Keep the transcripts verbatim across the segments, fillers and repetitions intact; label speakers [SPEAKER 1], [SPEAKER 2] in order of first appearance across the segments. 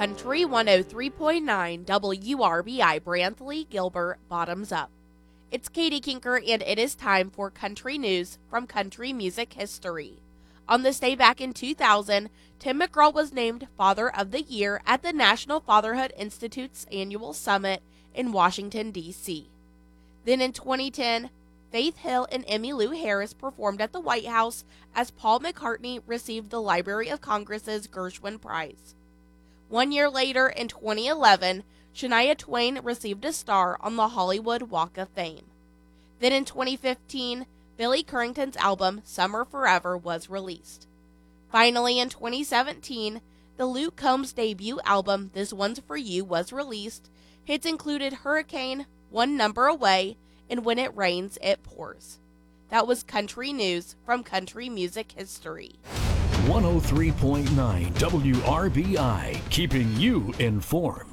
[SPEAKER 1] Country one oh three point nine W R B I Brantley Gilbert Bottoms Up. It's Katie Kinker, and it is time for country news from country music history. On this day back in two thousand, Tim McGraw was named Father of the Year at the National Fatherhood Institute's annual summit in Washington, D C Then in twenty ten, Faith Hill and Emmylou Harris performed at the White House as Paul McCartney received the Library of Congress's Gershwin Prize. One year later, in twenty eleven, Shania Twain received a star on the Hollywood Walk of Fame. Then in twenty fifteen, Billy Currington's album Summer Forever was released. Finally, in twenty seventeen, the Luke Combs debut album This One's For You was released. Hits included Hurricane, One Number Away, and When It Rains, It Pours. That was country news from country music history.
[SPEAKER 2] one oh three point nine W R B I, keeping you informed.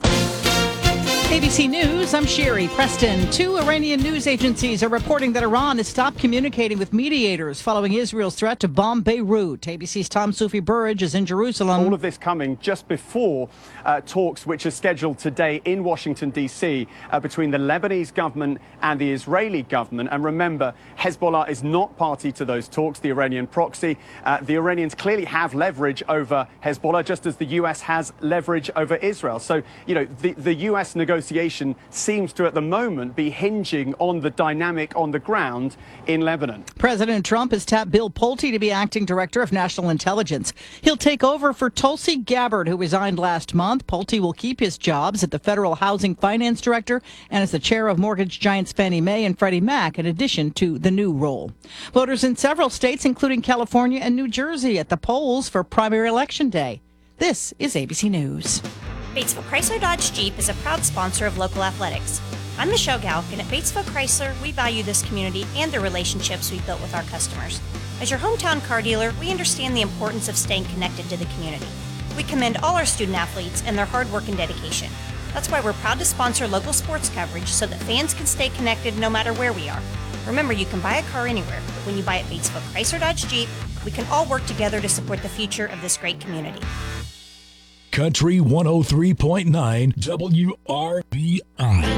[SPEAKER 3] A B C News, I'm Sherry Preston. Two Iranian news agencies are reporting that Iran has stopped communicating with mediators following Israel's threat to bomb Beirut. A B C's Tom Sufi Burridge is in Jerusalem.
[SPEAKER 4] All of this coming just before uh, talks which are scheduled today in Washington, D C uh, between the Lebanese government and the Israeli government. And remember, Hezbollah is not party to those talks, the Iranian proxy. Uh, the Iranians clearly have leverage over Hezbollah, just as the U S has leverage over Israel. So, you know, the, the U S negotiation seems to, at the moment, be hinging on the dynamic on the ground in Lebanon.
[SPEAKER 3] President Trump has tapped Bill Pulte to be acting director of national intelligence. He'll take over for Tulsi Gabbard, who resigned last month. Pulte will keep his jobs at the Federal Housing Finance Director and as the chair of mortgage giants Fannie Mae and Freddie Mac, in addition to the new role. Voters in several states, including California and New Jersey, at the polls for primary election day. This is A B C News.
[SPEAKER 5] Batesville Chrysler Dodge Jeep is a proud sponsor of local athletics. I'm Michelle Galk, and at Batesville Chrysler, we value this community and the relationships we've built with our customers. As your hometown car dealer, we understand the importance of staying connected to the community. We commend all our student athletes and their hard work and dedication. That's why we're proud to sponsor local sports coverage so that fans can stay connected no matter where we are. Remember, you can buy a car anywhere, but when you buy at Batesville Chrysler Dodge Jeep, we can all work together to support the future of this great community.
[SPEAKER 2] Country one oh three point nine W R B I.